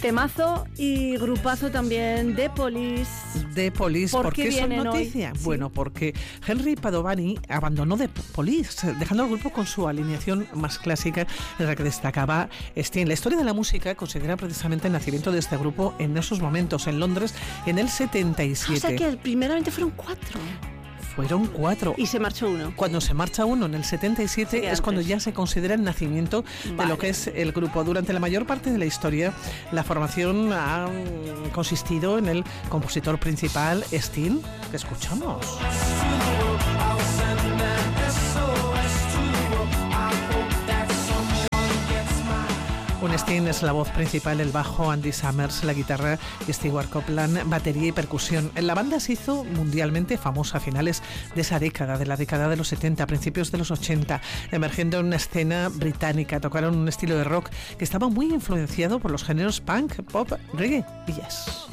Temazo y grupazo también de Police. De Police, ¿por qué son noticia? Hoy? Bueno, porque Henry Padovani abandonó The Police, dejando al grupo con su alineación más clásica, en la que destacaba Sting. La historia de la música considera precisamente el nacimiento de este grupo en esos momentos, en Londres, en el 77. O sea que primeramente fueron 4. Fueron 4. Y se marchó uno. Cuando se marcha uno en el 77 es cuando ya se considera el nacimiento de lo que es el grupo. Durante la mayor parte de la historia, la formación ha consistido en el compositor principal, Sting, que escuchamos. Un Sting es la voz principal, el bajo Andy Summers, la guitarra Stewart Copeland, batería y percusión. La banda se hizo mundialmente famosa a finales de esa década, de la década de los 70, principios de los 80, emergiendo en una escena británica. Tocaron un estilo de rock que estaba muy influenciado por los géneros punk, pop, reggae y jazz.